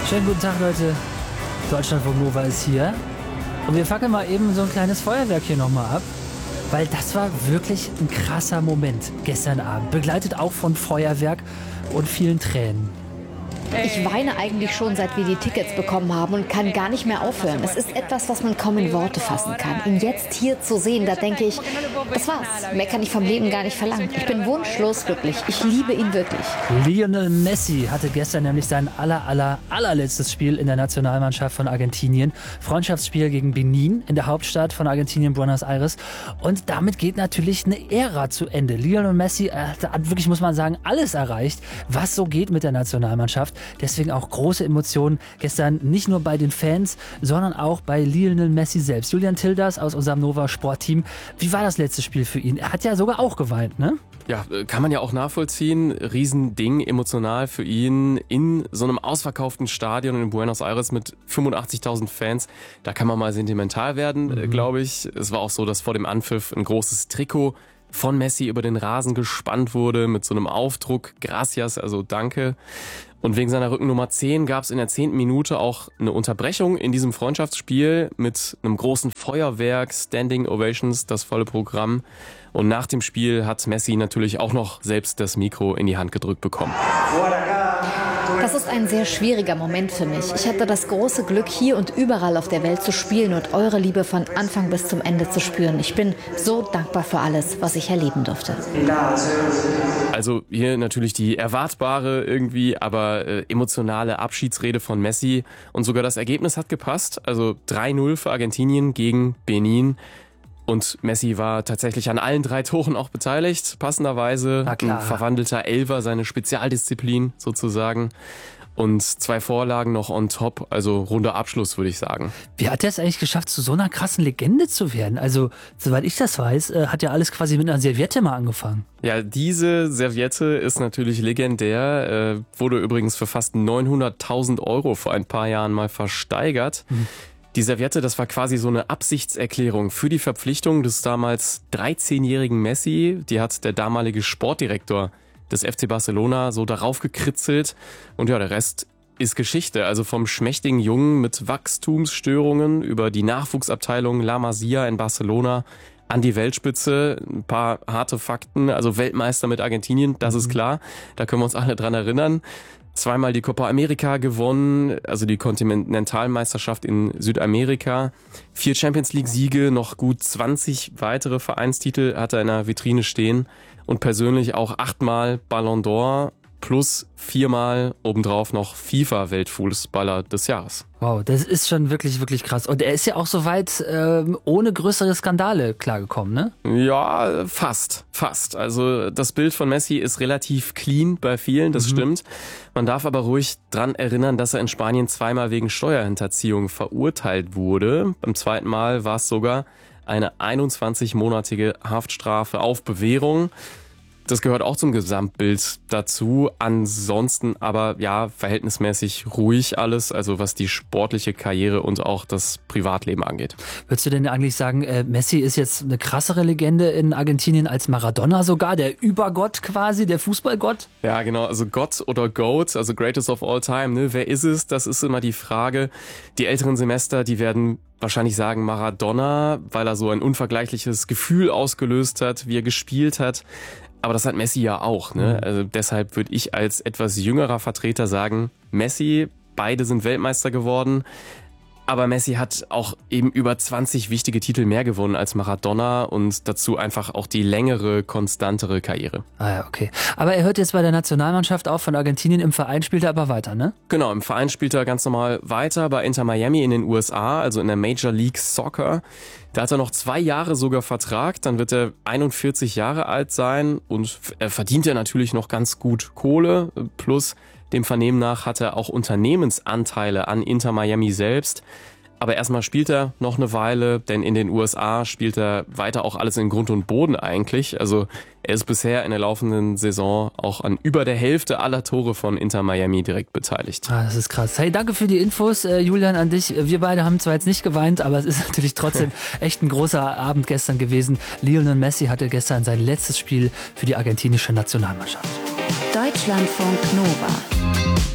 Schönen guten Tag, Leute. Deutschlandfunk Nova ist hier. Und wir fackeln mal eben so ein kleines Feuerwerk hier nochmal ab. Weil das war wirklich ein krasser Moment gestern Abend. Begleitet auch von Feuerwerk und vielen Tränen. Ich weine eigentlich schon, seit wir die Tickets bekommen haben und kann gar nicht mehr aufhören. Es ist etwas, was man kaum in Worte fassen kann. Ihn jetzt hier zu sehen, da denke ich, das war's. Mehr kann ich vom Leben gar nicht verlangen. Ich bin wunschlos glücklich. Ich liebe ihn wirklich. Lionel Messi hatte gestern nämlich sein allerletztes Spiel in der Nationalmannschaft von Argentinien. Freundschaftsspiel gegen Benin in der Hauptstadt von Argentinien, Buenos Aires. Und damit geht natürlich eine Ära zu Ende. Lionel Messi hat wirklich, muss man sagen, alles erreicht, was so geht mit der Nationalmannschaft. Deswegen auch große Emotionen gestern, nicht nur bei den Fans, sondern auch bei Lionel Messi selbst. Julian Tildas aus unserem Nova Sportteam. Wie war das letzte Spiel für ihn? Er hat ja sogar auch geweint, ne? Ja, kann man ja auch nachvollziehen. Riesending, emotional für ihn in so einem ausverkauften Stadion in Buenos Aires mit 85.000 Fans. Da kann man mal sentimental werden, glaube ich. Es war auch so, dass vor dem Anpfiff ein großes Trikot von Messi über den Rasen gespannt wurde mit so einem Aufdruck Gracias, also danke. Und wegen seiner Rückennummer 10 gab es in der 10. Minute auch eine Unterbrechung in diesem Freundschaftsspiel mit einem großen Feuerwerk, Standing Ovations, das volle Programm. Und nach dem Spiel hat Messi natürlich auch noch selbst das Mikro in die Hand gedrückt bekommen. Das ist ein sehr schwieriger Moment für mich. Ich hatte das große Glück, hier und überall auf der Welt zu spielen und eure Liebe von Anfang bis zum Ende zu spüren. Ich bin so dankbar für alles, was ich erleben durfte. Also hier natürlich die erwartbare irgendwie, aber emotionale Abschiedsrede von Messi. Und sogar das Ergebnis hat gepasst. Also 3-0 für Argentinien gegen Benin. Und Messi war tatsächlich an allen 3 Toren auch beteiligt, passenderweise. Ein verwandelter Elfer, seine Spezialdisziplin sozusagen. Und 2 Vorlagen noch on top, also runder Abschluss, würde ich sagen. Wie hat er es eigentlich geschafft, zu so einer krassen Legende zu werden? Also, soweit ich das weiß, hat ja alles quasi mit einer Serviette mal angefangen. Ja, diese Serviette ist natürlich legendär, wurde übrigens für fast 900.000 € vor ein paar Jahren mal versteigert. Die Serviette, das war quasi so eine Absichtserklärung für die Verpflichtung des damals 13-jährigen Messi. Die hat der damalige Sportdirektor des FC Barcelona so darauf gekritzelt. Und ja, der Rest ist Geschichte. Also vom schmächtigen Jungen mit Wachstumsstörungen über die Nachwuchsabteilung La Masia in Barcelona an die Weltspitze. Ein paar harte Fakten. Also Weltmeister mit Argentinien, das ist klar. Da können wir uns alle dran erinnern. 2-mal die Copa America gewonnen, also die Kontinentalmeisterschaft in Südamerika. 4 Champions-League-Siege, noch gut 20 weitere Vereinstitel hat er in der Vitrine stehen. Und persönlich auch 8-mal Ballon d'Or plus 4-mal obendrauf noch FIFA-Weltfußballer des Jahres. Wow, das ist schon wirklich, wirklich krass. Und er ist ja auch soweit ohne größere Skandale klargekommen, ne? Ja, fast. Also das Bild von Messi ist relativ clean bei vielen, das stimmt. Man darf aber ruhig dran erinnern, dass er in Spanien 2-mal wegen Steuerhinterziehung verurteilt wurde. Beim 2. Mal war es sogar eine 21-monatige Haftstrafe auf Bewährung. Das gehört auch zum Gesamtbild dazu. Ansonsten aber ja verhältnismäßig ruhig alles, also was die sportliche Karriere und auch das Privatleben angeht. Würdest du denn eigentlich sagen, Messi ist jetzt eine krassere Legende in Argentinien als Maradona sogar? Der Übergott quasi, der Fußballgott? Ja, genau. Also Gott oder Goat, also Greatest of All Time. Ne? Wer ist es? Das ist immer die Frage. Die älteren Semester, die werden wahrscheinlich sagen Maradona, weil er so ein unvergleichliches Gefühl ausgelöst hat, wie er gespielt hat. Aber das hat Messi ja auch, ne? Also deshalb würde ich als etwas jüngerer Vertreter sagen, Messi, beide sind Weltmeister geworden. Aber Messi hat auch eben über 20 wichtige Titel mehr gewonnen als Maradona und dazu einfach auch die längere, konstantere Karriere. Ah ja, okay. Aber er hört jetzt bei der Nationalmannschaft auf von Argentinien, im Verein spielt er aber weiter, ne? Genau, im Verein spielt er ganz normal weiter bei Inter Miami in den USA, also in der Major League Soccer. Da hat er noch 2 Jahre sogar Vertrag, dann wird er 41 Jahre alt sein und verdient er natürlich noch ganz gut Kohle, plus dem Vernehmen nach hat er auch Unternehmensanteile an Inter Miami selbst. Aber erstmal spielt er noch eine Weile, denn in den USA spielt er weiter auch alles in Grund und Boden eigentlich. Also er ist bisher in der laufenden Saison auch an über der Hälfte aller Tore von Inter Miami direkt beteiligt. Ah, das ist krass. Hey, danke für die Infos, Julian, an dich. Wir beide haben zwar jetzt nicht geweint, aber es ist natürlich trotzdem echt ein großer Abend gestern gewesen. Lionel Messi hatte gestern sein letztes Spiel für die argentinische Nationalmannschaft. Deutschlandfunk Nova.